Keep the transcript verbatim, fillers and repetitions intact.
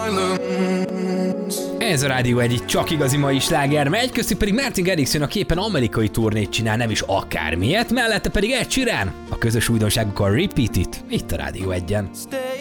Ez a Rádió egy csak igazi mai sláger megy, köztük pedig Martin Garrix jön, a képen amerikai turnét csinál, nem is akármilyet, mellette pedig Ed Sheeran. A közös újdonságuk a Repeat It, itt a Rádió egyen.